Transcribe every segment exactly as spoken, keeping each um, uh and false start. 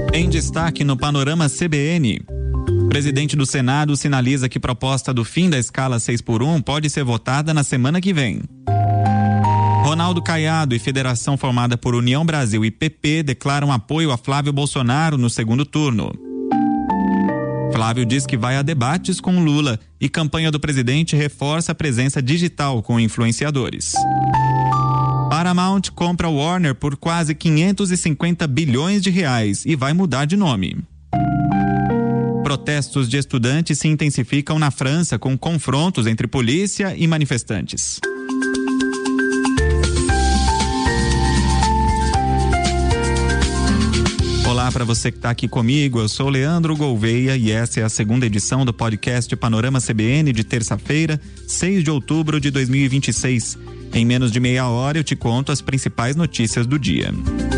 Em destaque no Panorama C B N. O presidente do Senado sinaliza que proposta do fim da escala seis por um pode ser votada na semana que vem. Ronaldo Caiado e federação formada por União Brasil e P P declaram apoio a Flávio Bolsonaro no segundo turno. Flávio diz que vai a debates com Lula e campanha do presidente reforça a presença digital com influenciadores. Paramount compra Warner por quase quinhentos e cinquenta bilhões de reais e vai mudar de nome. Protestos de estudantes se intensificam na França com confrontos entre polícia e manifestantes. Olá para você que está aqui comigo, eu sou Leandro Gouveia e essa é a segunda edição do podcast Panorama C B N de terça-feira, seis de outubro de dois mil e vinte e seis. Em menos de meia hora eu te conto as principais notícias do dia.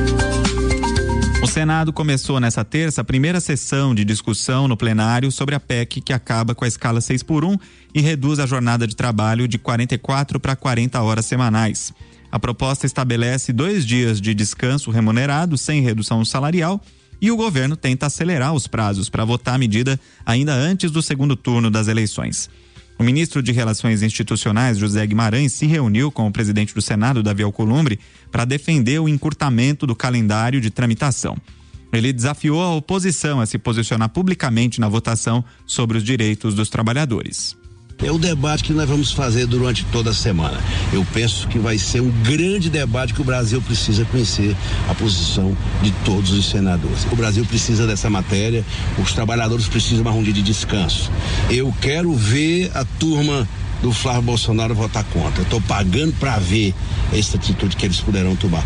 O Senado começou nessa terça a primeira sessão de discussão no plenário sobre a P E C que acaba com a escala seis por um e reduz a jornada de trabalho de quarenta e quatro para quarenta horas semanais. A proposta estabelece dois dias de descanso remunerado sem redução salarial e o governo tenta acelerar os prazos para votar a medida ainda antes do segundo turno das eleições. O ministro de Relações Institucionais, José Guimarães, se reuniu com o presidente do Senado, Davi Alcolumbre, para defender o encurtamento do calendário de tramitação. Ele desafiou a oposição a se posicionar publicamente na votação sobre os direitos dos trabalhadores. É o debate que nós vamos fazer durante toda a semana. Eu penso que vai ser um grande debate que o Brasil precisa conhecer a posição de todos os senadores. O Brasil precisa dessa matéria, os trabalhadores precisam mais um dia de descanso. Eu quero ver a turma do Flávio Bolsonaro votar contra. Estou pagando para ver essa atitude que eles puderão tomar.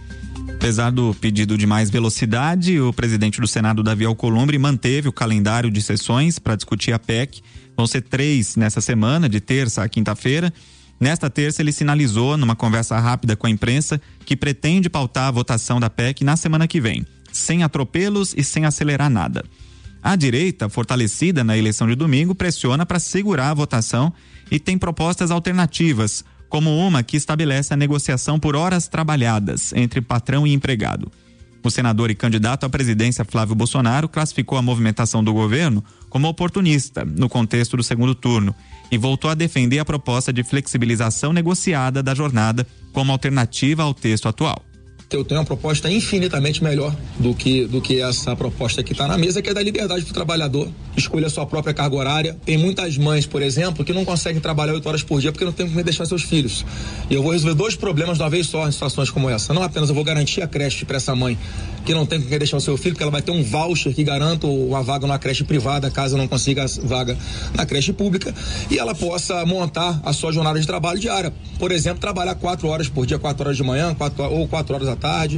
Apesar do pedido de mais velocidade, o presidente do Senado, Davi Alcolumbre, manteve o calendário de sessões para discutir a P E C. Vão ser três nessa semana, de terça a quinta-feira. Nesta terça, ele sinalizou, numa conversa rápida com a imprensa, que pretende pautar a votação da P E C na semana que vem, sem atropelos e sem acelerar nada. A direita, fortalecida na eleição de domingo, pressiona para segurar a votação e tem propostas alternativas, como uma que estabelece a negociação por horas trabalhadas entre patrão e empregado. O senador e candidato à presidência Flávio Bolsonaro classificou a movimentação do governo como oportunista no contexto do segundo turno e voltou a defender a proposta de flexibilização negociada da jornada como alternativa ao texto atual. Eu tenho uma proposta infinitamente melhor do que, do que essa proposta que está na mesa, que é da liberdade do trabalhador, escolher a sua própria carga horária. Tem muitas mães, por exemplo, que não conseguem trabalhar oito horas por dia porque não tem como deixar seus filhos. E eu vou resolver dois problemas de uma vez só em situações como essa. Não apenas eu vou garantir a creche para essa mãe que não tem com quem deixar o seu filho, porque ela vai ter um voucher que garanta uma vaga numa creche privada, caso não consiga vaga na creche pública, e ela possa montar a sua jornada de trabalho diária. Por exemplo, trabalhar quatro horas por dia, quatro horas de manhã, quatro, ou quatro horas da tarde.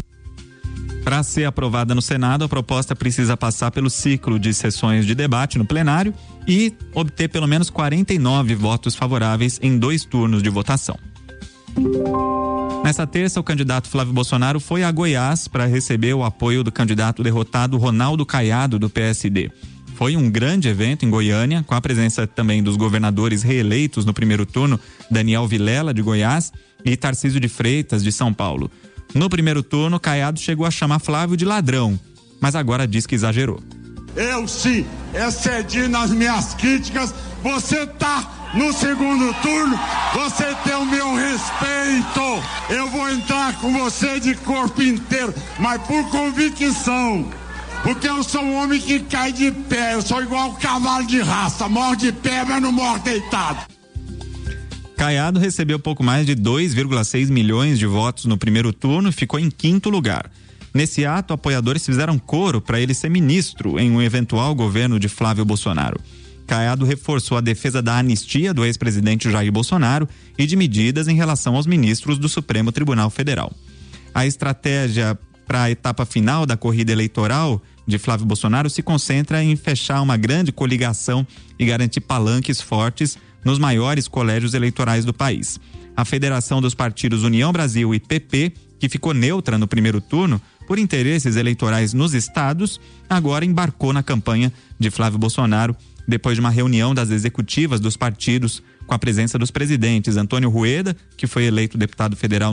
Para ser aprovada no Senado, a proposta precisa passar pelo ciclo de sessões de debate no plenário e obter pelo menos quarenta e nove votos favoráveis em dois turnos de votação. Nessa terça, o candidato Flávio Bolsonaro foi a Goiás para receber o apoio do candidato derrotado Ronaldo Caiado, do P S D. Foi um grande evento em Goiânia, com a presença também dos governadores reeleitos no primeiro turno, Daniel Vilela, de Goiás, e Tarcísio de Freitas, de São Paulo. No primeiro turno, Caiado chegou a chamar Flávio de ladrão, mas agora diz que exagerou. Eu, se excedi nas minhas críticas, você tá no segundo turno, você tem o meu respeito. Eu vou entrar com você de corpo inteiro, mas por convicção. Porque eu sou um homem que cai de pé, eu sou igual um cavalo de raça, morre de pé, mas não morre deitado. Caiado recebeu pouco mais de dois vírgula seis milhões de votos no primeiro turno e ficou em quinto lugar. Nesse ato, apoiadores fizeram coro para ele ser ministro em um eventual governo de Flávio Bolsonaro. Caiado reforçou a defesa da anistia do ex-presidente Jair Bolsonaro e de medidas em relação aos ministros do Supremo Tribunal Federal. A estratégia para a etapa final da corrida eleitoral de Flávio Bolsonaro se concentra em fechar uma grande coligação e garantir palanques fortes nos maiores colégios eleitorais do país. A Federação dos Partidos União Brasil e P P, que ficou neutra no primeiro turno por interesses eleitorais nos estados, agora embarcou na campanha de Flávio Bolsonaro depois de uma reunião das executivas dos partidos com a presença dos presidentes Antônio Rueda, que foi eleito deputado federal